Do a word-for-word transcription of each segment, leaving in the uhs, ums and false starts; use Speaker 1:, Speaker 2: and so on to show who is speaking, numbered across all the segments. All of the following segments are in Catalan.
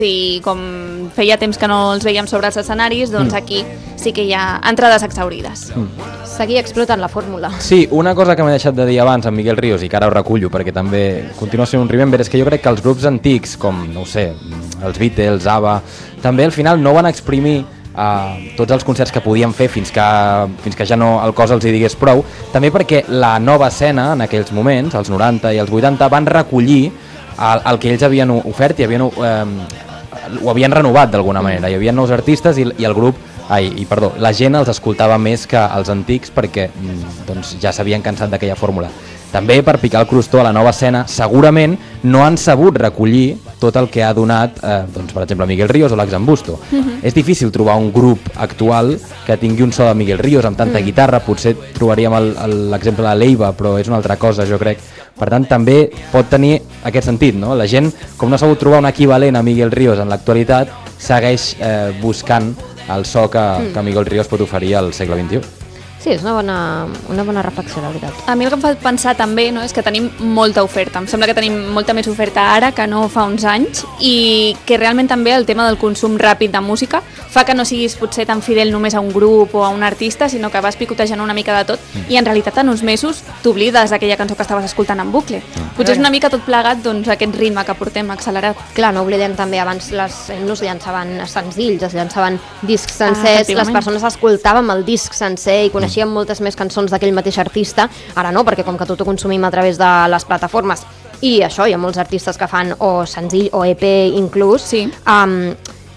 Speaker 1: i com feia temps que no els veiem sobre els escenaris, doncs aquí sí que hi ha entrades exhaurides. Mm.
Speaker 2: Seguir explotant la fórmula.
Speaker 3: Sí, una cosa que m'he deixat de dir abans amb Miguel Ríos i que ara ho recullo perquè també continua sent un remember, és que jo crec que els grups antics, com, no ho sé, els Beatles, ABBA, també al final no van exprimir uh, tots els concerts que podien fer fins que, fins que ja no el cos els hi digués prou, també perquè la nova escena en aquells moments, els noranta i els vuitanta, van recollir el, el que ells havien ofert i havien... Eh, ho havien renovat d'alguna manera, hi havia nous artistes i, i el grup, ai, i perdó, la gent els escoltava més que els antics perquè doncs, ja s'havien cansat d'aquella fórmula. També per picar el crostó a la nova escena, segurament no han sabut recollir tot el que ha donat, eh, doncs, per exemple, Miguel Ríos o l'Axambusto. Uh-huh. És difícil trobar un grup actual que tingui un so de Miguel Ríos amb tanta uh-huh. guitarra, potser trobaríem l'exemple de l'Eiva, però és una altra cosa, jo crec. Per tant, també pot tenir aquest sentit, no? La gent, com no ha sabut trobar un equivalent a Miguel Ríos en l'actualitat, segueix eh, buscant el so que, mm. que Miguel Ríos pot oferir al segle vint-i-u.
Speaker 2: Sí, és una bona, una bona reflexió, la veritat.
Speaker 1: A mi el que em fa pensar també, no, és que tenim molta oferta. Em sembla que tenim molta més oferta ara que no fa uns anys i que realment també el tema del consum ràpid de música fa que no siguis potser tan fidel només a un grup o a un artista, sinó que vas picotejant una mica de tot mm. i en realitat en uns mesos t'oblides d'aquella cançó que estaves escoltant en bucle. Mm. Potser és una mica tot plegat doncs, aquest ritme que portem accelerat.
Speaker 2: Clar, no oblidem també, abans les Enlos llançaven senzills, es llançaven discs sencers, ah, les persones escoltàvem el disc sencer i coneixíem coneixíem moltes més cançons d'aquell mateix artista, ara no, perquè com que tot ho consumim a través de les plataformes i això, hi ha molts artistes que fan o senzill o E P inclús,
Speaker 1: sí.
Speaker 2: um,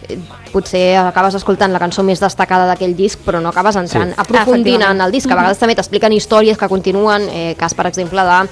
Speaker 2: potser acabes escoltant la cançó més destacada d'aquell disc però no acabes entrant, sí. aprofundint en el disc, a vegades també t'expliquen històries que continuen, eh, cas per exemple de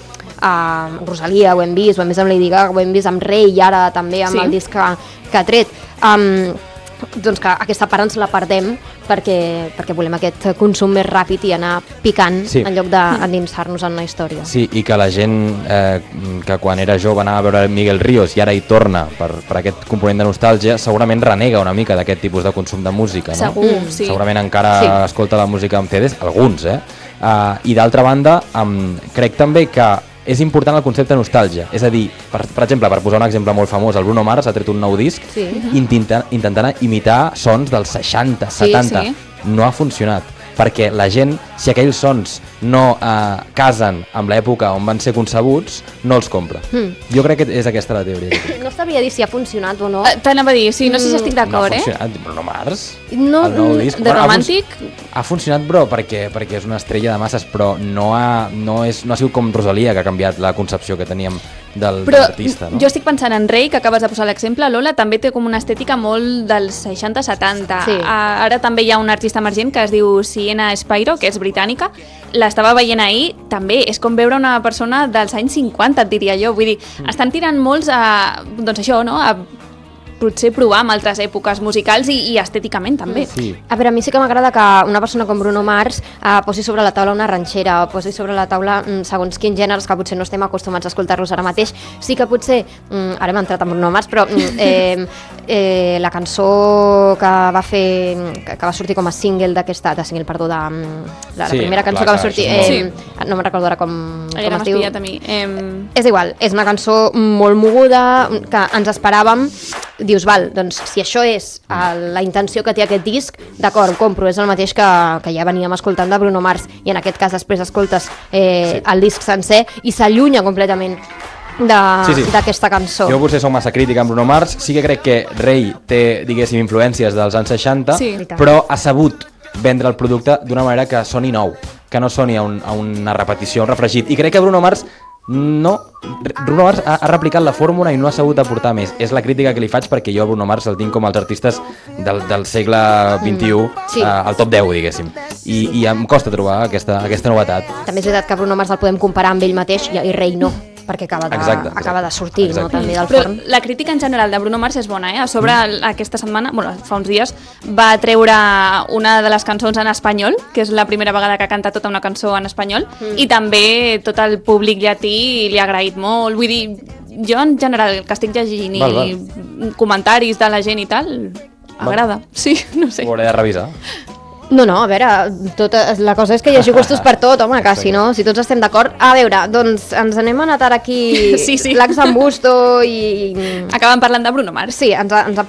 Speaker 2: uh, Rosalia, ho hem vist, ho hem vist amb Lady Gaga, ho hem vist amb Rei i ara també amb sí. el disc que, que ha tret. Um, doncs que aquesta part ens la perdem perquè, perquè volem aquest consum més ràpid i anar picant sí. en lloc d'endinsar-nos en la història.
Speaker 3: Sí, i que la gent eh, que quan era jove anava a veure Miguel Ríos i ara hi torna per, per aquest component de nostàlgia, segurament renega una mica d'aquest tipus de consum de música, no?
Speaker 1: Segur, mm. sí.
Speaker 3: Segurament encara
Speaker 1: sí.
Speaker 3: escolta la música amb C Ds, alguns, eh? Uh, I d'altra banda, um, crec també que és important el concepte de nostàlgia, és a dir, per, per exemple, per posar un exemple molt famós, el Bruno Mars ha tret un nou disc
Speaker 2: sí.
Speaker 3: intentant, intentant imitar sons dels seixanta, setanta,
Speaker 1: sí, sí.
Speaker 3: no ha funcionat, perquè la gent, si aquells sons no eh, casen amb l'època on van ser concebuts, no els compra. Mm. Jo crec que és aquesta la teoria.
Speaker 2: No sabria dir si ha funcionat o no.
Speaker 1: Uh, T'anava a dir, sí, no sé si estic d'acord,
Speaker 3: no
Speaker 1: eh?
Speaker 3: No ha funcionat, Bruno Mars?
Speaker 2: No,
Speaker 3: el nou disc.
Speaker 1: De bueno, romàntic?
Speaker 3: Ha, fun ha funcionat, però, perquè, perquè és una estrella de masses, però no ha, no, és, no ha sigut com Rosalia, que ha canviat la concepció que teníem del,
Speaker 1: però
Speaker 3: de l'artista. No?
Speaker 1: Jo estic pensant en Rei, que acabes de posar l'exemple. Lola també té com una estètica molt dels seixanta setanta.
Speaker 2: Sí.
Speaker 1: Uh, ara també hi ha un artista emergent que es diu Sienna Spyro, que és britànica. L'estava veient ahir, també és com veure una persona dels anys cinquanta, et diria jo. Vull dir, mm. estan tirant molts a, doncs això, no?, a potser provar amb altres èpoques musicals i, i estèticament també.
Speaker 3: Sí.
Speaker 2: A veure, a mi sí que m'agrada que una persona com Bruno Mars eh, posi sobre la taula una ranxera o posi sobre la taula mm, segons quins gèneres que potser no estem acostumats a escoltar-los ara mateix. Sí que potser, mm, ara hem entrat amb Bruno Mars, però mm, eh, eh, la cançó que va fer, que, que va sortir com a single d'aquesta, de single, perdó, de, de la
Speaker 3: sí,
Speaker 2: primera cançó
Speaker 3: clar,
Speaker 2: que va sortir,
Speaker 3: clar,
Speaker 2: eh,
Speaker 1: sí.
Speaker 2: no me'n recordo ara com,
Speaker 1: Era
Speaker 2: com es diu.
Speaker 1: A mi. Eh...
Speaker 2: És igual, és una cançó molt moguda, que ens esperàvem. Dius, val, doncs si això és uh, la intenció que té aquest disc, d'acord, compro, és el mateix que, que ja veníem escoltant de Bruno Mars, i en aquest cas després escoltes eh, sí. el disc sencer i s'allunya completament d'aquesta sí, sí. cançó.
Speaker 3: Jo potser soc massa crítica amb Bruno Mars, sí que crec que Rei té, diguéssim, influències dels anys seixanta,
Speaker 1: sí.
Speaker 3: però ha sabut vendre el producte d'una manera que soni nou, que no soni a, un, a una repetició, un refregit, i crec que Bruno Mars no, Bruno Mars ha, ha replicat la fórmula i no ha sabut aportar més. És la crítica que li faig perquè jo a Bruno Mars el tinc com els artistes del, del segle vint-i-u, mm, sí. uh, al top deu, diguéssim. I, i em costa trobar aquesta, aquesta novetat.
Speaker 2: També és veritat que Bruno Mars el podem comparar amb ell mateix i, i Rei no, perquè acaba de, exacte, exacte. Acaba de sortir no, també del
Speaker 1: Però
Speaker 2: forn.
Speaker 1: La crítica en general de Bruno Mars és bona, eh? A sobre mm. aquesta setmana, bueno, fa uns dies, va treure una de les cançons en espanyol, que és la primera vegada que canta tota una cançó en espanyol, mm. i també tot el públic llatí li ha agraït molt. Vull dir, jo en general, que estic llegint val, val. i comentaris de la gent i tal, agrada. Val. Sí, no sé.
Speaker 3: Ho hauré de revisar.
Speaker 2: No, no, a veure, tota, la cosa és que hi hagi gustos per tot, home, que si no, si tots estem d'acord. A veure, doncs ens anem a anar aquí
Speaker 1: sí, sí.
Speaker 2: l'Axambusto i...
Speaker 1: Acabem parlant de Bruno Mars.
Speaker 2: Sí, ens, ens